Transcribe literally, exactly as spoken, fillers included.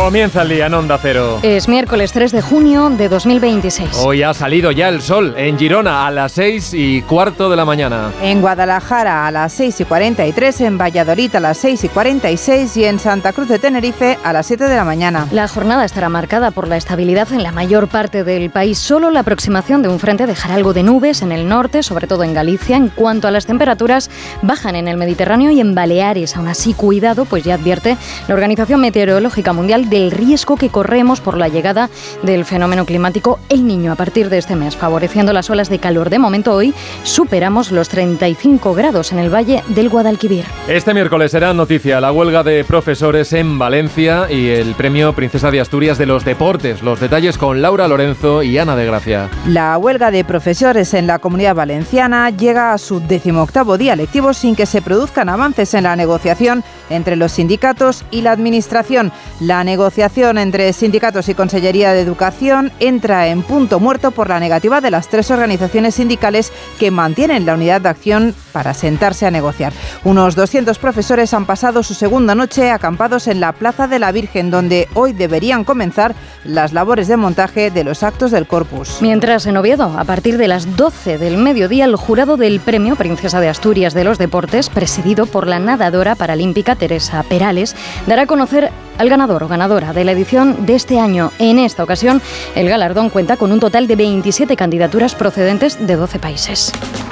Comienza el día en Onda Cero. Es miércoles tres de junio de dos mil veintiséis. Hoy ha salido ya el sol en Girona a las seis y cuarto de la mañana. En Guadalajara a las seis y cuarenta y tres, en Valladolid a las seis y cuarenta y seis y en Santa Cruz de Tenerife a las siete de la mañana. La jornada estará marcada por la estabilidad en la mayor parte del país. Solo la aproximación de un frente dejará algo de nubes en el norte, sobre todo en Galicia. En cuanto a las temperaturas, bajan en el Mediterráneo y en Baleares. Aún así, cuidado, pues ya advierte la Organización Meteorológica Mundial del riesgo que corremos por la llegada del fenómeno climático El Niño a partir de este mes, favoreciendo las olas de calor. De momento, hoy superamos los treinta y cinco grados en el Valle del Guadalquivir. Este miércoles será noticia la huelga de profesores en Valencia y el premio Princesa de Asturias de los Deportes. Los detalles con Laura Lorenzo y Ana de Gracia. La huelga de profesores en la Comunidad Valenciana llega a su decimoctavo día lectivo sin que se produzcan avances en la negociación entre los sindicatos y la Administración. La negociación entre sindicatos y Consellería de Educación entra en punto muerto por la negativa de las tres organizaciones sindicales que mantienen la unidad de acción para sentarse a negociar. Unos doscientos profesores han pasado su segunda noche acampados en la Plaza de la Virgen, donde hoy deberían comenzar las labores de montaje de los actos del Corpus. Mientras en Oviedo, a partir de las doce del mediodía, el jurado del premio Princesa de Asturias de los Deportes, presidido por la nadadora paralímpica Teresa Perales, dará a conocer al ganador o ganadora de la edición de este año. En esta ocasión, el galardón cuenta con un total de veintisiete candidaturas procedentes de doce países.